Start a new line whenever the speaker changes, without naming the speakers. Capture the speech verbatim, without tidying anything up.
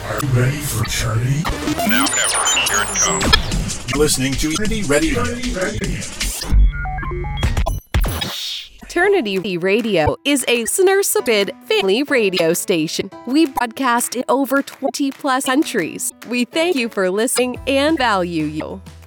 Are you ready for eternity?
Now, never. Here it comes.
You're listening to Eternity Radio.
Eternity Radio is a listener-supported family radio station. We broadcast in over twenty plus countries. We thank you for listening and value you.